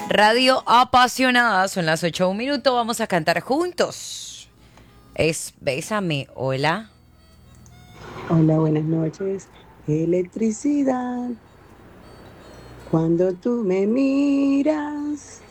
Radio apasionada, son las 8:01. Vamos a cantar juntos. Es Bésame, hola. Hola, buenas noches. Electricidad. Cuando tú me miras,